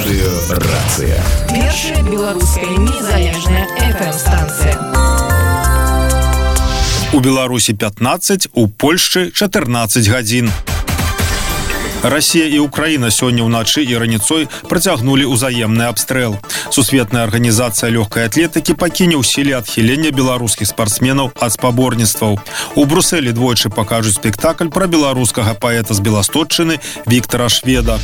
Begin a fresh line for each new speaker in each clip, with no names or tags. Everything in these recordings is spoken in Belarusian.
Радыёрацыя.
Першая беларуская незалежная FM-станцыя.
У Беларусі 15, у Польшчы 14 гадзін. Россия и Украина сегодня ўначы и раніцой працягнули узаемны абстрэл. Сусветная организация легкой атлетики пакіне ўсілі адхілення беларускіх спортсменаў ад спаборніцтваў. У Брюсселі двойчы пакажуць спектакль про беларускага паэта з Беластотчыны Віктара Шведа.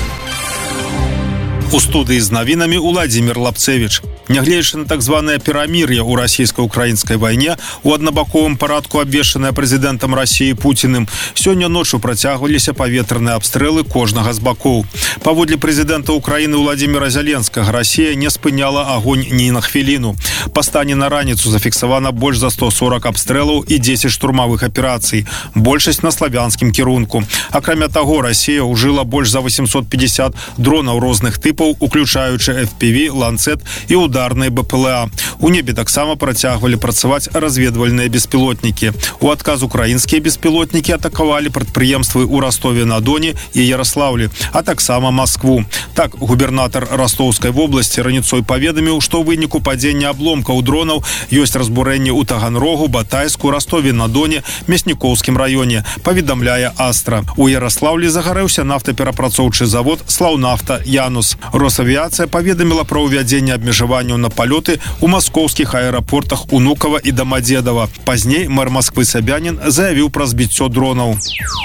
У студыі з навінамі Уладзімір Лапцевіч. Нягледзячы на так званае перамір'е ў расійска-украінскай вайне, у аднабаковым парадку абвешчанае прэзідэнтам Расіі Пуціным, сёння ноччу працягваліся паветраныя абстрэлы кожнага з бакоў. Паводле прэзідэнта Украіны Владзіміра Зяленскага, Расія не спыняла агонь ні на хвіліну. Па стане на раніцу зафіксавана больш за 140 абстрэлаў і 10 штурмавых аперацый, большасць на славянскім кірунку. Акрамя таго, Расія ўжыла больш за 850 дронаў розных тыпаў, уключаючы FPV, ланцет і ударныя БПЛА. У небе таксама працягвалі працаваць разведвальныя беспілотнікі. У адказ украінскія беспілотнікі атакавалі прадпрыемствы ў Ростове-на-Доне і Ярослаўлі, а таксама Москву. Так, губернатар Ростовскай вобласці раніцой паведаміў, што ў выніку падзення абломкаў дронаў ёсць разбурэнне ў Таганрогу, Батайску, Ростове-на-Доне, Мяснікоўскім раёне, паведамляе Астра. У Ярослаўлі загарэўся нафтаперапрацоўчы завод «Слаўнафта Янус». Росавіацыя паведаміла пра ўвядзенне абмежаванняў на палёты ў маскоўскіх аэрапортах Унукова і Дамадзедава. Пазней мэр Москвы Сабянін заявіў пра збіццё дронаў.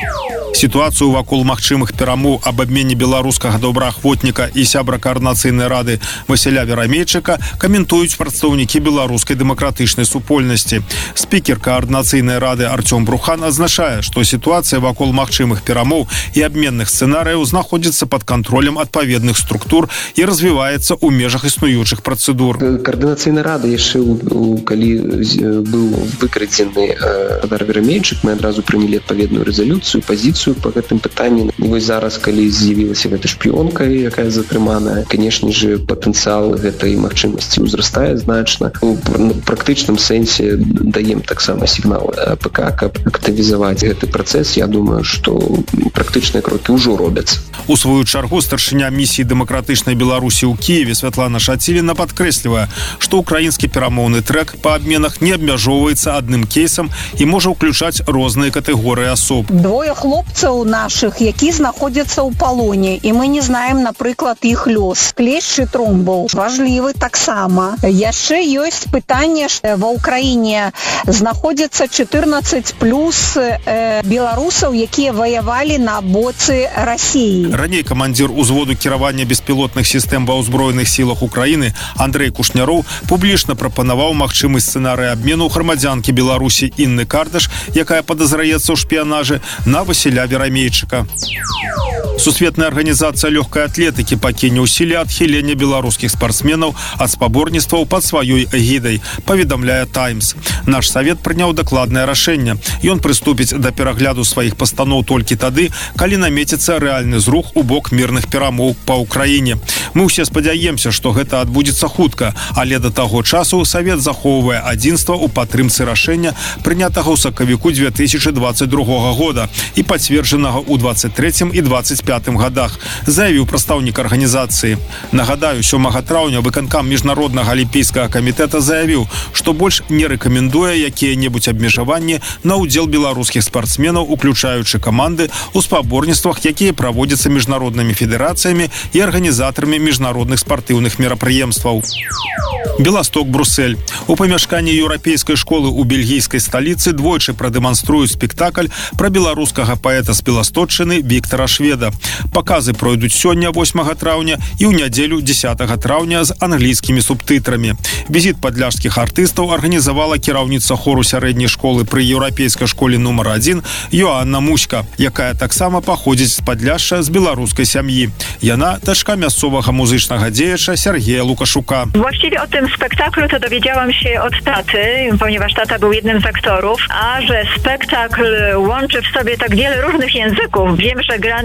Сітуацыю вакол магчымых перамоў аб абмене беларускага добраахвотніка і сябра каардынацыйнай рады Васіля Верамейчыка каментуюць прадстаўнікі беларускай дэмакратычнай супольнасці. Спікер каардынацыйнай рады Артём Брухан адзначае, што сітуацыя вакол магчымых перамоў і абменных сцэнарыяў знаходзіцца пад кантролем адпаведных структур і развіваецца ў межах існуючых працэдур.
Каардынацыйная рада яшчэ калі быў выкрадзены Радар Верамейчык, мы адразу прынялі адпаведную рэзалюцыю, пазіцыю по гэтым пытанні. І вось зараз, калі з'явілася гэта шпіёнка, якая затрыманая, канешне же, патэнцыял гэтай магчымасці ўзрастае значна. У практычным сэнсе даем таксама сігнал АПК, каб актывізаваць гэты працэс. Я думаю, што практычныя крокі ўжо робяцца.
У сваю чаргу старшыня місіі дэмакратычнай Беларусі ў Кіеве Святлана Шаціліна падкрэслівае, што украінскі перамоўны трэк па абменах не абмяжоўваецца адным кейсам і можа ўключаць розныя катэгорыі асоб.
Двое хлопцаў нашых, які знаходзяцца ў палоне, і мы не знаем, напрыклад, іх лёс. Клешчы Тромбаў важлівы таксама. Яшчэ ёсць пытанне, што ва ўкраіне знаходзяцца 14 плюс беларусаў, якія ваявалі на боцы Расіі.
Раней камандзір узводу кіравання беспілотных сістэм ва ўзброеных сілах Украіны Андрэй Кушняроў публічна прапанаваў магчымасць сцэнарыя абмену грамадзянкі Беларусі Інны Кардаш, якая падазраецца ў шпіянажы, на Васіля Верамейчыка. Сусветная организация легкой атлетики пакіне ўсілі адхілення беларускіх спортсменаў ад спаборніцтваў пад сваёй эгідай, паведамляе Таймс. Наш савет прыняў дакладнае рашэнне. Ён прыступіць да перагляду сваіх пастаноў толькі тады, калі намеціцца рэальны зрух у бок мірных перамоў па Украіне. Мы ўсе спадзяемся, што гэта адбудзецца хутка, але да таго часу савет захоўвае адзінства ў падтрымцы рашэння, прынятага ў сакавіку 2022 года і пацверджанага ў 23 і 25 годах, заявіў прадстаўнік арганізацыі. Нагадаю, 7 траўня выканкам міжнароднага алімпійскага камітэта заявіў, што больш не рэкамендуе якія-небудзь абмежаванні на ўдзел беларускіх спартсменаў, уключаючы каманды ў спаборніцтвах, якія праводзяцца міжнароднымі федэрацыямі і арганізатарамі міжнародных спартыўных мерапрыемстваў. Беласток, Брюссель. У памяшканні еўрапейскай школы ў бельгійскай сталіцы двойчы прадэманструюць спектакль пра беларускага паэта з Беластотчыны Віктара Шведа. Паказы пройдуць сёння 8 траўня і ў нядзелю 10 траўня з англійскімі субтытрамі. Візіт падляшскіх артыстаў арганізавала кіраўніца хору сярэдняй школы пры еўрапейскай школе нумар 1 Йоанна Муська, якая таксама паходзіць з Падляшша з беларускай сям'і. Яна дачка мясцовага музычнага дзеяча Сергея Лукашука.
Właściwie o tym spektaklu to dowiedziałam się od taty, ponieważ tata był jednym z aktorów, a że spektakl łączy w sobie tak wiele różnych języków. Wiem, że grany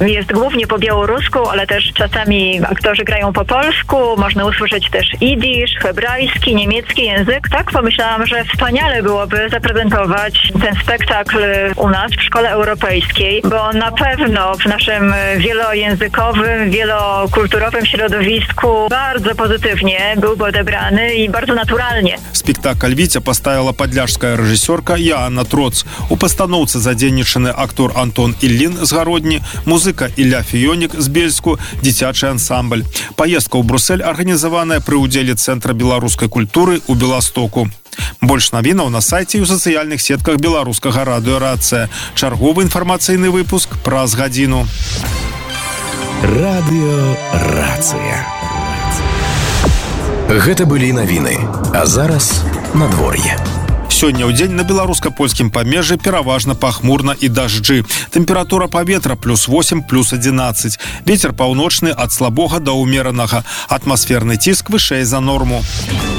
jest głównie po białorusku, ale też czasami aktorzy grają po polsku, można usłyszeć też jidysz, hebrajski, niemiecki język. Tak pomyślałam, że wspaniale byłoby zaprezentować ten spektakl u nas w Szkole Europejskiej, bo na pewno w naszym wielojęzykowym, wielokulturowym środowisku bardzo pozytywnie byłby odebrany i bardzo naturalnie.
Спектакль «Витя» поставила подляжская рэжысёрка Яанна Троц. У пастаноўцы задзейнічаны актор Антон Іллін з Гародні, музыка Ілля Фіёнік з Бельску, дзіцячы ансамбль. Паездка ў Брюссель арганізаваная пры ўдзеле Цэнтра беларускай культуры ў Беластоку. Больш навінаў на сайце і ў сацыяльных сетках беларускага радыё «Рацыя». Чарговы інфармацыйны выпуск праз гадзіну.
Радыё «Рацыя». Гэта былі навіны, а зараз надвор'е.
Сёння ў дзень на беларуска-польскім памежжы пераважна пахмурна і дажджы. Тэмпература паветра +8, +11. Вецер паўночны ад слабога да ўмеранага. Атмасферны ціск вышэй за норму.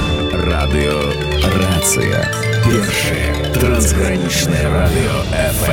Радыё «Рацыя». Першае трансгранічнае радыё FM.